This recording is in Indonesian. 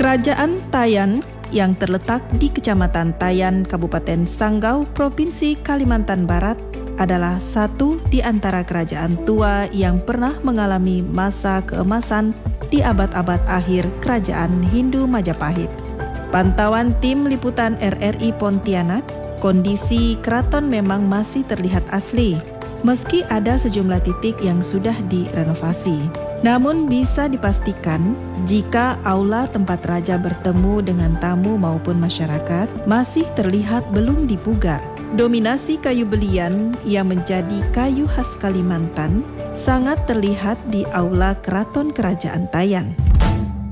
Kerajaan Tayan yang terletak di Kecamatan Tayan, Kabupaten Sanggau, Provinsi Kalimantan Barat adalah satu di antara kerajaan tua yang pernah mengalami masa keemasan di abad-abad akhir Kerajaan Hindu Majapahit. Pantauan tim liputan RRI Pontianak, kondisi keraton memang masih terlihat asli, meski ada sejumlah titik yang sudah direnovasi. Namun bisa dipastikan jika aula tempat raja bertemu dengan tamu maupun masyarakat masih terlihat belum dipugar. Dominasi kayu belian yang menjadi kayu khas Kalimantan sangat terlihat di aula Keraton Kerajaan Tayan.